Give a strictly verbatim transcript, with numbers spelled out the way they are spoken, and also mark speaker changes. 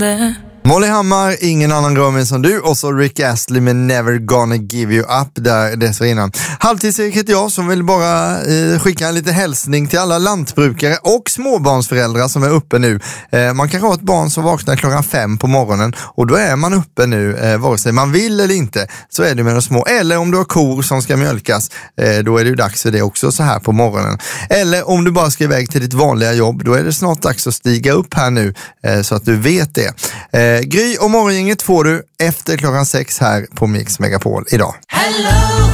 Speaker 1: Molly Hammar, ingen annan rör mig som du, och så Rick Astley med Never Gonna Give You Up där dessförinnan. Halvtids-Erik heter jag som vill bara eh, skicka en liten hälsning till alla lantbrukare och småbarnsföräldrar som är uppe nu. Eh, man kan ha ett barn som vaknar klockan fem på morgonen och då är man uppe nu, eh, vare sig man vill eller inte, så är det med de små. Eller om du har kor som ska mjölkas, eh, då är det ju dags för det också så här på morgonen. Eller om du bara ska iväg till ditt vanliga jobb, då är det snart dags att stiga upp här nu eh, så att du vet det. Eh, Gry och morgongänget får du efter klockan sex här på Mix Megapol idag.
Speaker 2: Hello!